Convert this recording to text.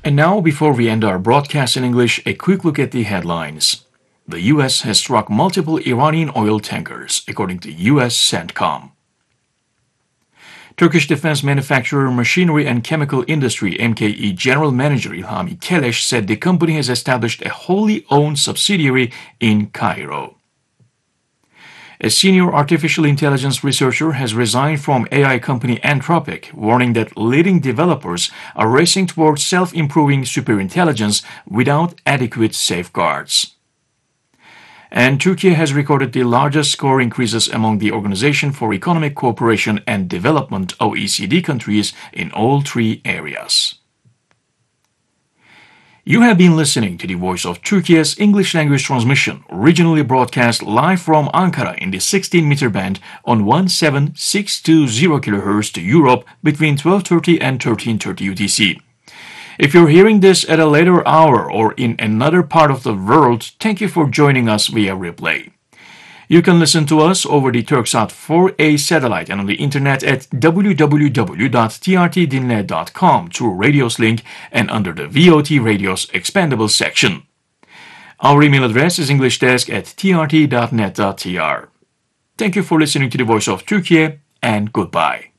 And now, before we end our broadcast in English, a quick look at the headlines. The U.S. has struck multiple Iranian oil tankers, according to U.S. CENTCOM. Turkish defense manufacturer Machinery and Chemical Industry (MKE) General Manager İlhami Keleş said the company has established a wholly owned subsidiary in Cairo. A senior artificial intelligence researcher has resigned from AI company Anthropic, warning that leading developers are racing towards self-improving superintelligence without adequate safeguards. And Turkey has recorded the largest score increases among the Organization for Economic Cooperation and Development (OECD) countries in all three areas. You have been listening to the Voice of Turkey's English language transmission, originally broadcast live from Ankara in the 16-meter band on 17620 kHz to Europe between 12:30 and 13:30 UTC. If you're hearing this at a later hour or in another part of the world, thank you for joining us via replay. You can listen to us over the Turksat 4A satellite and on the internet at www.trtdinle.com through Radios link and under the VOT Radios expandable section. Our email address is englishdesk@trt.net.tr. Thank you for listening to the Voice of Turkey and goodbye.